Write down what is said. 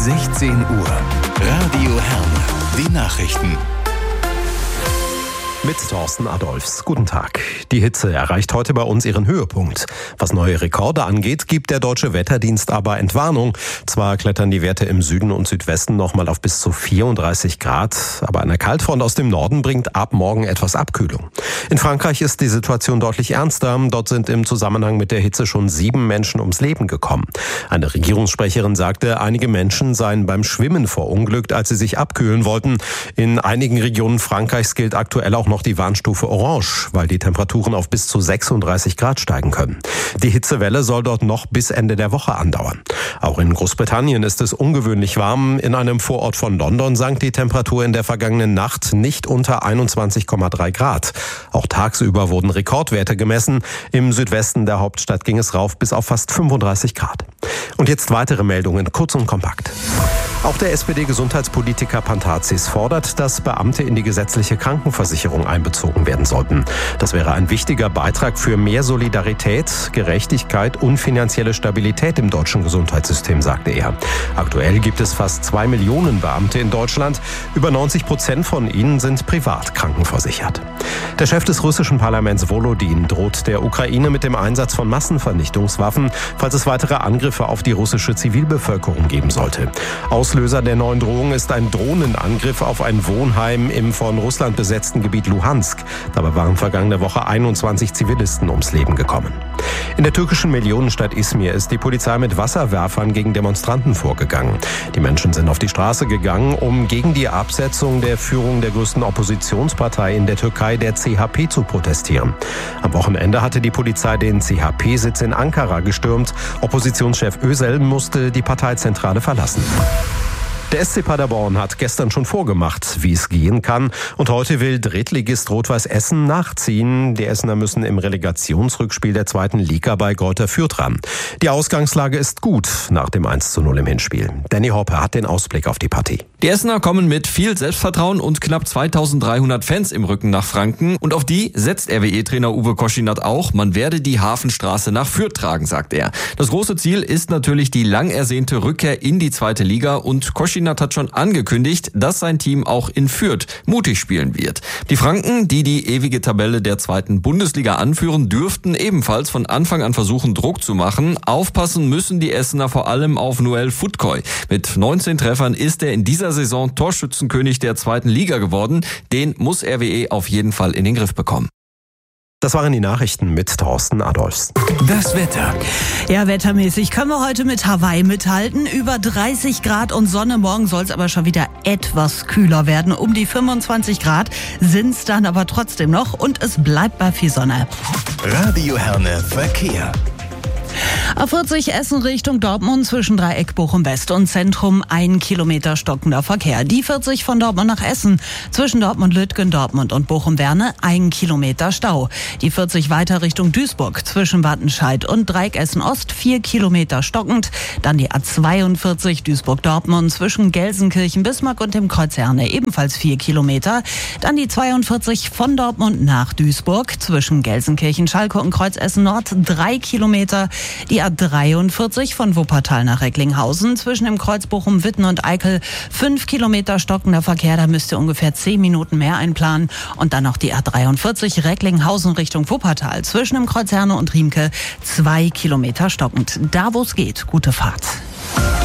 16 Uhr. Radio Herne. Die Nachrichten. Mit Thorsten Adolfs. Guten Tag. Die Hitze erreicht heute bei uns ihren Höhepunkt. Was neue Rekorde angeht, gibt der Deutsche Wetterdienst aber Entwarnung. Zwar klettern die Werte im Süden und Südwesten nochmal auf bis zu 34 Grad, aber eine Kaltfront aus dem Norden bringt ab morgen etwas Abkühlung. In Frankreich ist die Situation deutlich ernster. Dort sind im Zusammenhang mit der Hitze schon 7 Menschen ums Leben gekommen. Eine Regierungssprecherin sagte, einige Menschen seien beim Schwimmen verunglückt, als sie sich abkühlen wollten. In einigen Regionen Frankreichs gilt aktuell auch noch die Warnstufe Orange, weil die Temperaturen auf bis zu 36 Grad steigen können. Die Hitzewelle soll dort noch bis Ende der Woche andauern. Auch in Großbritannien ist es ungewöhnlich warm. In einem Vorort von London sank die Temperatur in der vergangenen Nacht nicht unter 21,3 Grad. Auch tagsüber wurden Rekordwerte gemessen. Im Südwesten der Hauptstadt ging es rauf bis auf fast 35 Grad. Und jetzt weitere Meldungen, kurz und kompakt. Auch der SPD-Gesundheitspolitiker Pantazis fordert, dass Beamte in die gesetzliche Krankenversicherung einbezogen werden sollten. Das wäre ein wichtiger Beitrag für mehr Solidarität, Gerechtigkeit und finanzielle Stabilität im deutschen Gesundheitssystem, sagte er. Aktuell gibt es fast 2 Millionen Beamte in Deutschland. Über 90% von ihnen sind privat krankenversichert. Der Chef des russischen Parlaments Volodin droht der Ukraine mit dem Einsatz von Massenvernichtungswaffen, falls es weitere Angriffe auf die russische Zivilbevölkerung geben sollte. Auslöser der neuen Drohung ist ein Drohnenangriff auf ein Wohnheim im von Russland besetzten Gebiet Luhansk. Dabei waren vergangene Woche 21 Zivilisten ums Leben gekommen. In der türkischen Millionenstadt Izmir ist die Polizei mit Wasserwerfern gegen Demonstranten vorgegangen. Die Menschen sind auf die Straße gegangen, um gegen die Absetzung der Führung der größten Oppositionspartei in der Türkei, der CHP, zu protestieren. Am Wochenende hatte die Polizei den CHP-Sitz in Ankara gestürmt. Oppositionschef Özel musste die Parteizentrale verlassen. Der SC Paderborn hat gestern schon vorgemacht, wie es gehen kann. Und heute will Drittligist Rot-Weiß Essen nachziehen. Die Essener müssen im Relegationsrückspiel der 2. Liga bei Greuther Fürth ran. Die Ausgangslage ist gut nach dem 1:0 im Hinspiel. Danny Hoppe hat den Ausblick auf die Partie. Die Essener kommen mit viel Selbstvertrauen und knapp 2300 Fans im Rücken nach Franken. Und auf die setzt RWE-Trainer Uwe Koschinat auch. Man werde die Hafenstraße nach Fürth tragen, sagt er. Das große Ziel ist natürlich die lang ersehnte Rückkehr in die 2. Liga. Und Koschinat hat schon angekündigt, dass sein Team auch in Fürth mutig spielen wird. Die Franken, die die ewige Tabelle der 2. Bundesliga anführen, dürften ebenfalls von Anfang an versuchen, Druck zu machen. Aufpassen müssen die Essener vor allem auf Noel Futkoy. Mit 19 Treffern ist er in dieser Saison Torschützenkönig der 2. Liga geworden. Den muss RWE auf jeden Fall in den Griff bekommen. Das waren die Nachrichten mit Thorsten Adolfs. Das Wetter. Ja, wettermäßig können wir heute mit Hawaii mithalten. Über 30 Grad und Sonne. Morgen soll es aber schon wieder etwas kühler werden. Um die 25 Grad sind es dann aber trotzdem noch. Und es bleibt bei viel Sonne. Radio Herne Verkehr. A40 Essen Richtung Dortmund zwischen Dreieck Bochum West und Zentrum 1 Kilometer stockender Verkehr. Die 40 von Dortmund nach Essen zwischen Dortmund-Lütgen, Dortmund und Bochum-Werne 1 Kilometer Stau. Die 40 weiter Richtung Duisburg zwischen Wattenscheid und Dreieck Essen Ost 4 Kilometer stockend. Dann die A42 Duisburg-Dortmund zwischen Gelsenkirchen, Bismarck und dem Kreuz Herne ebenfalls 4 Kilometer. Dann die 42 von Dortmund nach Duisburg zwischen Gelsenkirchen, Schalke und Kreuz Essen Nord 3 Kilometer. Die A43 von Wuppertal nach Recklinghausen zwischen dem Kreuz Bochum, Witten und Eickel 5 Kilometer stockender Verkehr. Da müsst ihr ungefähr 10 Minuten mehr einplanen. Und dann noch die A43 Recklinghausen Richtung Wuppertal zwischen dem Kreuz Herne und Riemke 2 Kilometer stockend. Da wo es geht, gute Fahrt.